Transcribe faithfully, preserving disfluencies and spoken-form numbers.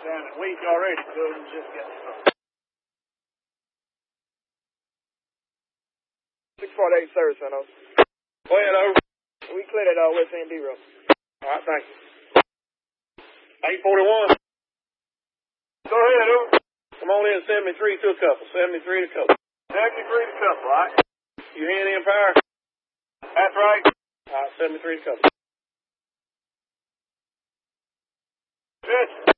down a week already, so it's just getting started. six forty-eight service center. Go ahead, over. We cleared it uh, West N D road. All right, thank you. eight forty-one. Go ahead, over. Come on in, seventy-three to a couple. seventy-three to a couple. seventy-three to couple, all right? You hand in power? That's right. All right, seventy-three to couple. Good.